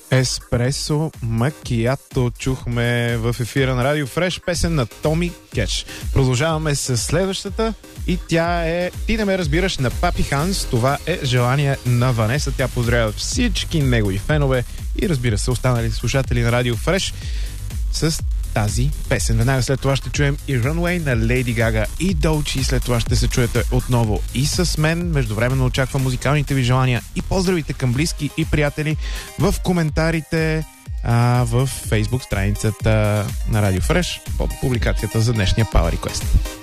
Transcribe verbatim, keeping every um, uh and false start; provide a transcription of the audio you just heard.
Еспресо Макиато чухме в ефира на Радио Фреш, песен на Томи Кеш. Продължаваме с следващата и тя е "Ти не ме разбираш" на Папи Ханс. Това е желание на Ванеса. Тя поздравя всички негови фенове и, разбира се, останали слушатели на Радио Фреш с тази песен. Веднага след това ще чуем и Runway на Лейди Гага и Долчи. След това ще се чуете отново и с мен. Междувременно очаквам музикалните ви желания и поздравите към близки и приятели в коментарите а, в Facebook страницата на Радио Фреш под публикацията за днешния Power Request.